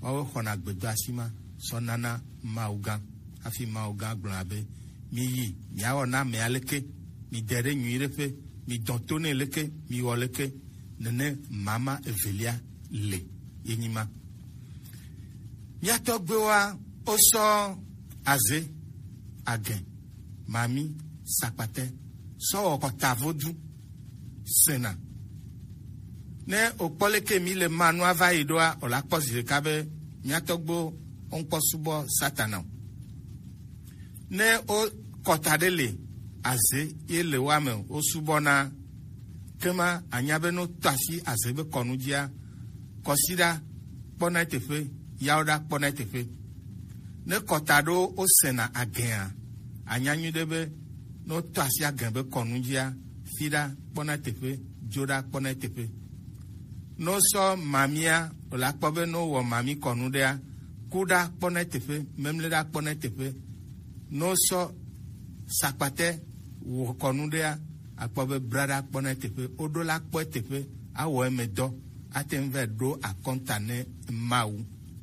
o khona gbedo asima sonana mauga afi mauga glanbe mi yi nyawo na me aleke mi dere nyuirefe mi dontone leke mi woleke nene mama evelia le yenyima miato gbewa oso aze agen mami sapate so ko tavodu sena ne okpoleke mi le manu ava idoa ola kpozire kabe miato gbo onpo subo satana ne o kotadele aze ele wame o subona kema anyabe no tasi azebe konujia kosida pona tefe yauda pona tefe ne kotado o sena agea anyanyu debe no tasi agembe konujia fida pona tefe joda pona tefe no so mamia ola kpobe no wo mami konudea kuda pona tefe memleda pona tefe no so sakpate wo konudea akpobe brada pona tefe odola kpo tefe awo emedo atenve do akontane mau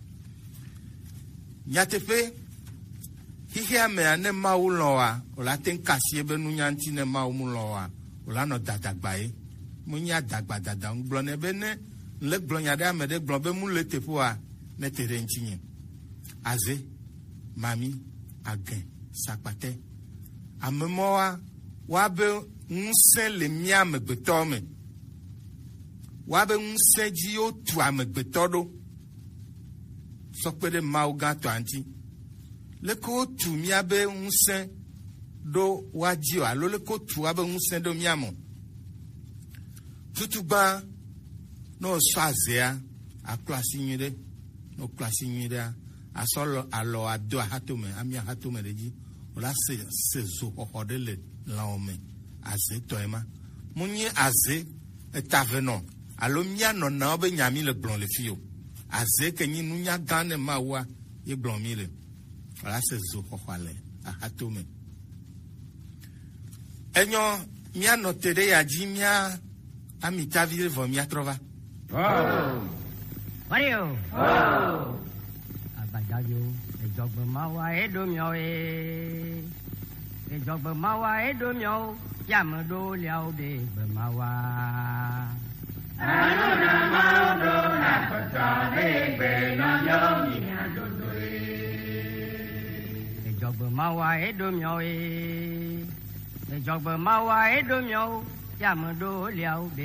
nyatefe hihia me ane mau loa ola ten kasie be nunyanti ne mau mu loa ola no dadagbae munya dagba dada nglone be ne le glonya de amede globe mu le tefoa ne tere nchinye aze mami agen sakpate amemoa wabe nse le mia megbeto me wabe nse ji o tu amegbeto do sokpede mauga to anti le ko tu mia be nse do waji o alo le ko tu wabe nse do mia mo tutuba no swazea a klasi nyide no klasi nyide a solo alo ado hatome amia hatome deji ola se zo hodele laome aze toema munyi aze etaveno alo mia no na obe nyami le blon le fio aze kenyi nunya gane mawa ye blon mile ola se zo hohale a hatome enyo mia no tere ya jimia amita vile vo mia trova Wario abajayo ejogbo mawa edomyo ejogbo mawa edomyo yamodo liao de mawa anona maudo na kotade be no yo mi adodo ejogbo mawa edomyo ejogbo mawa edomyo yamodo liao de